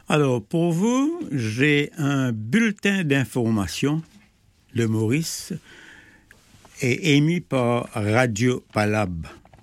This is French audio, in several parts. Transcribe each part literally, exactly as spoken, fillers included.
Alors, pour vous, j'ai un bulletin d'information de Maurice et émis par Radio Palab.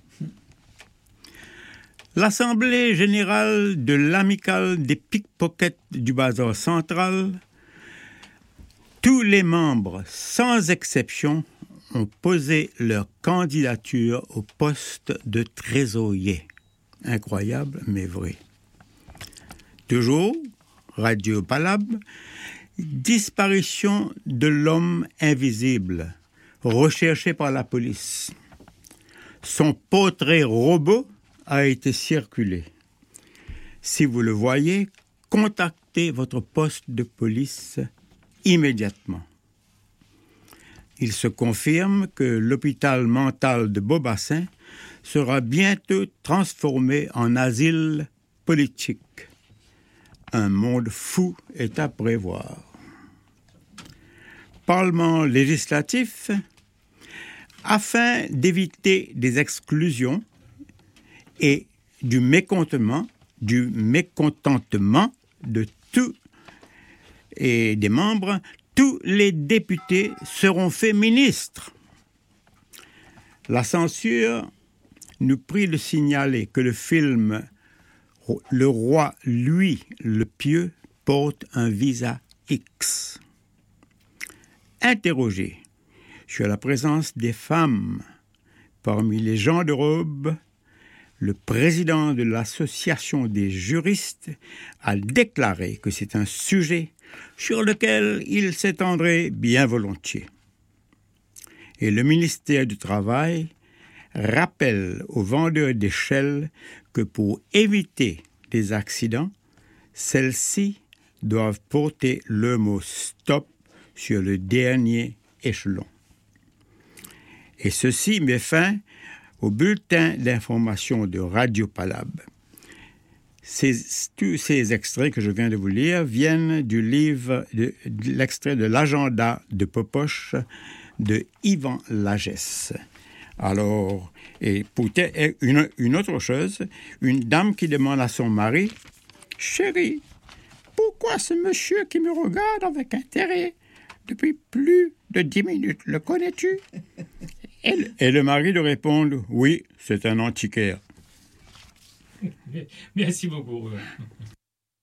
L'Assemblée générale de l'Amicale des pickpockets du Bazar central, tous les membres, sans exception, ont posé leur candidature au poste de trésorier. Incroyable, mais vrai. Toujours, Radio Palab, disparition de l'homme invisible, recherché par la police. Son portrait robot a été circulé. Si vous le voyez, contactez votre poste de police immédiatement. Il se confirme que l'hôpital mental de Beaubassin sera bientôt transformé en asile politique. Un monde fou est à prévoir. Parlement législatif, afin d'éviter des exclusions et du mécontentement, du mécontentement de tous et des membres, tous les députés seront faits ministres. La censure nous prie de signaler que le film « Le roi, lui, le pieux » porte un visa X. Interrogé sur la présence des femmes parmi les gens de robe, le président de l'Association des juristes a déclaré que c'est un sujet sur lequel il s'étendrait bien volontiers. Et le ministère du Travail rappelle aux vendeurs d'échelles que pour éviter des accidents, celles-ci doivent porter le mot « stop » sur le dernier échelon. Et ceci met fin au bulletin d'information de Radio Palab. Ces, tous ces extraits que je viens de vous lire viennent du livre, de, de l'extrait de l'agenda de Popoche de Yvan Lagesse. Alors, et pour une, une autre chose, une dame qui demande à son mari, « Chérie, pourquoi ce monsieur qui me regarde avec intérêt depuis plus de dix minutes, le connais-tu » et, et le mari lui répond, « Oui, c'est un antiquaire. » Merci beaucoup.